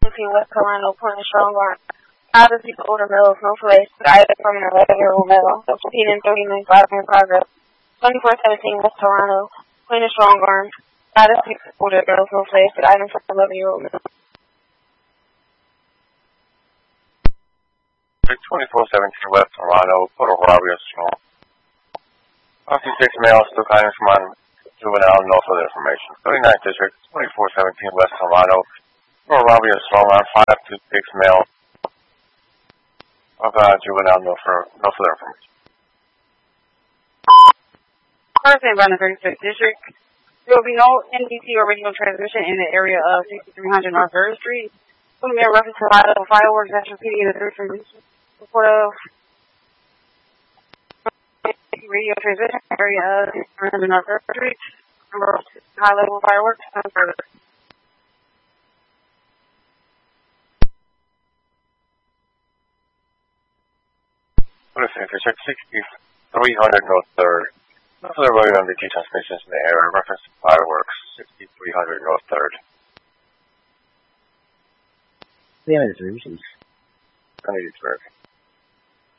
West Carolina, Point Strong Arm. Out of people older middle, no place, either from an 11-year-old middle, 15 and 39, 5 in progress. 2417 West Toronto, Point Strong Arm. Out of people older girls, no place, item from an 11-year-old middle. 2417 West Toronto, total robbery of strong. 56 males took items from on juvenile, no further information. 39th District, 2417 West Toronto, total robbery of strong arm, 526 male of juvenile, no further information. First name by the 36th District. There will be no NBC or radio transmission in the area of 6300 North 3rd Street. Will be a reference to a lot of fireworks that's repeating in the 3rd Street. Report of radio transmission area of 6300 North 3rd Street. Number of high-level fireworks and further. What is it? District 6300 North 3rd. No further radio on the transmissions in the area. Reference to fireworks, 6300 North 3rd. Yeah, it's reasons. I need to verify.